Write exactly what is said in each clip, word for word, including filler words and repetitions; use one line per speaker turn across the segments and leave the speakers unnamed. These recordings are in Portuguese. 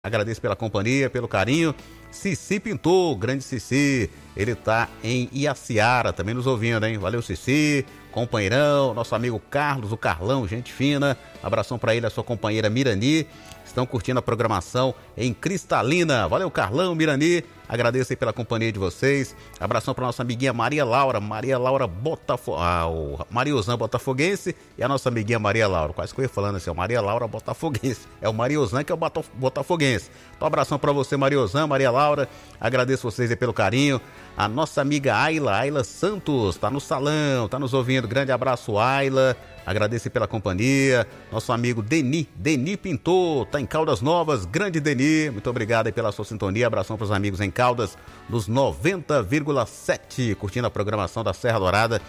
Agradeço pela companhia, pelo carinho. Cici Pintor, grande Cici, ele tá em Iaciara, também nos ouvindo, hein? Valeu, Cici, companheirão, nosso amigo Carlos, o Carlão, gente fina. Abração pra ele, a sua companheira Mirani. Estão curtindo a programação em Cristalina. Valeu, Carlão, Mirani. Agradeço aí pela companhia de vocês. Abração para nossa amiguinha Maria Laura. Maria Laura Botafo... Ah, o Mariozan Botafoguense e a nossa amiguinha Maria Laura. Quase que eu ia falando assim, ó, Maria Laura Botafoguense. É o Mariozan que é o Botafoguense. Então, abração para você, Mariozan, Maria Laura. Agradeço vocês aí pelo carinho. A nossa amiga Ayla, Ayla Santos, tá no salão, tá nos ouvindo. Grande abraço, Ayla. Agradeço pela companhia. Nosso amigo Deni, Deni Pintor, tá em Caldas Novas. Grande Deni, muito obrigado aí pela sua sintonia. Abração para os amigos em Caldas, nos noventa vírgula sete, curtindo a programação da Serra Dourada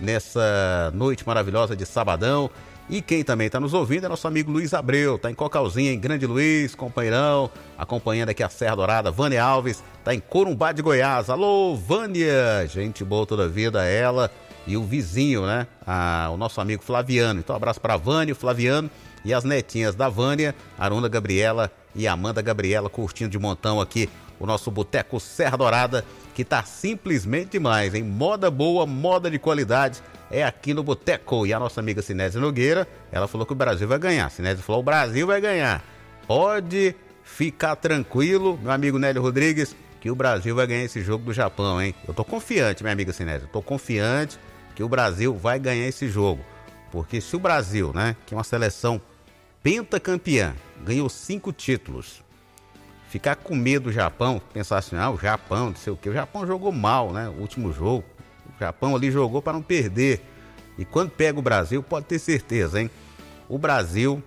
nessa noite maravilhosa de sabadão. E quem também está nos ouvindo é nosso amigo Luiz Abreu, tá em Cocalzinha, em Grande Luiz, companheirão, acompanhando aqui a Serra Dourada. Vânia Alves, tá em Corumbá de Goiás. Alô, Vânia, gente boa toda a vida, ela e o vizinho, né? Ah, o nosso amigo Flaviano. Então, um abraço para Vânia, Flaviano e as netinhas da Vânia, Aruna Gabriela e Amanda Gabriela, curtindo de montão aqui o nosso Boteco Serra Dourada, que tá simplesmente demais, hein? Moda boa, moda de qualidade, é aqui no Boteco. E a nossa amiga Sinésia Nogueira, ela falou que o Brasil vai ganhar. Sinésia falou, o Brasil vai ganhar. Pode ficar tranquilo, meu amigo Nélio Rodrigues, que o Brasil vai ganhar esse jogo do Japão, hein? Eu tô confiante, minha amiga Sinésia, tô confiante que o Brasil vai ganhar esse jogo. Porque se o Brasil, né, que é uma seleção pentacampeã, ganhou cinco títulos, ficar com medo do Japão, pensar assim, ah, o Japão, não sei o que, o Japão jogou mal, né, o último jogo, o Japão ali jogou para não perder, e quando pega o Brasil, pode ter certeza, hein, o Brasil,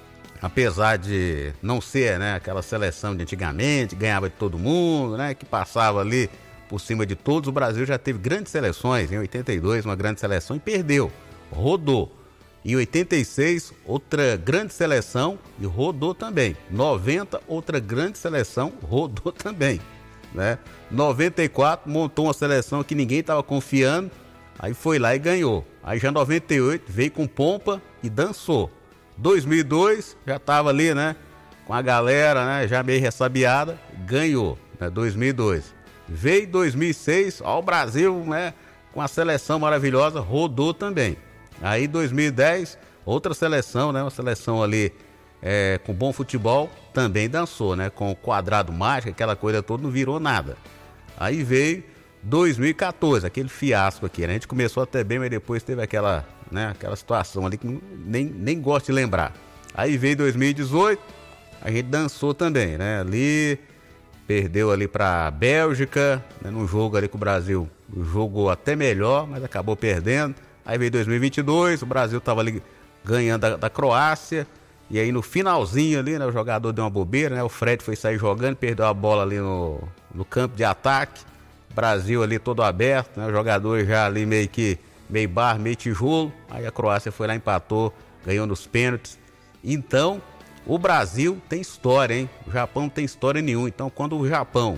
apesar de não ser, né, aquela seleção de antigamente, ganhava de todo mundo, né, que passava ali por cima de todos, o Brasil já teve grandes seleções, em oitenta e dois uma grande seleção e perdeu, rodou. Em oitenta e seis, outra grande seleção e rodou também. noventa, outra grande seleção, rodou também, né? noventa e quatro, montou uma seleção que ninguém estava confiando, aí foi lá e ganhou. Aí já noventa e oito, veio com pompa e dançou. dois mil e dois, já estava ali, né? Com a galera, né? Já meio ressabiada, ganhou, né? dois mil e dois. Veio dois mil e seis, ó, o Brasil, né? Com a seleção maravilhosa, rodou também. Aí dois mil e dez, outra seleção, né? Uma seleção ali é, com bom futebol, também dançou, né? Com o quadrado mágico, aquela coisa toda, não virou nada. Aí veio dois mil e quatorze, aquele fiasco aqui, né? A gente começou até bem, mas depois teve aquela, né? Aquela situação ali que nem, nem gosto de lembrar. Aí veio dois mil e dezoito, a gente dançou também, né? Ali perdeu ali para a Bélgica, né? Num jogo ali que o Brasil jogou até melhor, mas acabou perdendo. Aí veio dois mil e vinte e dois, o Brasil estava ali ganhando da, da Croácia, e aí no finalzinho ali, né, o jogador deu uma bobeira, né, o Fred foi sair jogando, perdeu a bola ali no, no campo de ataque, Brasil ali todo aberto, né, o jogador já ali meio que, meio bar, meio tijolo, aí a Croácia foi lá, empatou, ganhou nos pênaltis. Então, o Brasil tem história, hein, o Japão não tem história nenhuma, então quando o Japão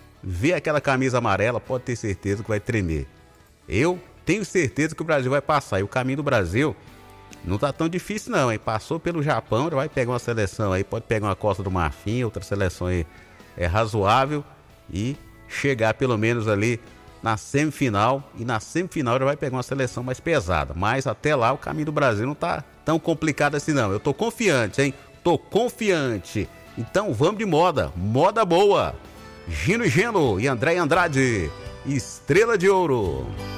vê aquela camisa amarela, pode ter certeza que vai tremer. Eu tenho certeza que o Brasil vai passar. E o caminho do Brasil não tá tão difícil não, hein? Passou pelo Japão, vai pegar uma seleção aí, pode pegar uma Costa do Marfim, outra seleção aí é razoável e chegar pelo menos ali na semifinal. E na semifinal já vai pegar uma seleção mais pesada. Mas até lá o caminho do Brasil não tá tão complicado assim não. Eu tô confiante, hein? Tô confiante. Então vamos de moda. Moda boa. Gino e Geno e André Andrade. Estrela de Ouro.